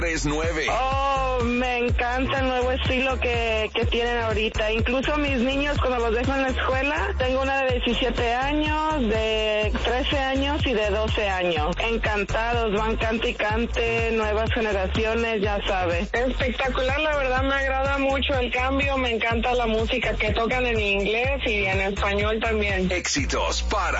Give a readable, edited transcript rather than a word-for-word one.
39. Oh, me encanta el nuevo estilo que tienen ahorita. Incluso mis niños cuando los dejo en la escuela, tengo una de 17 años, de 13 años y de 12 años. Encantados, van cante y cante, nuevas generaciones, ya sabe. Espectacular, la verdad me agrada mucho el cambio, me encanta la música que tocan en inglés y en español también. Éxitos para